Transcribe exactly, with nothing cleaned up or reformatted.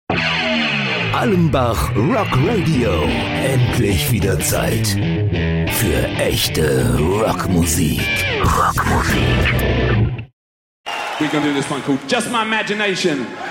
Allenbach Rock Radio. Endlich wieder Zeit für echte Rockmusik. Rockmusik. We're gonna do this one called Just My Imagination.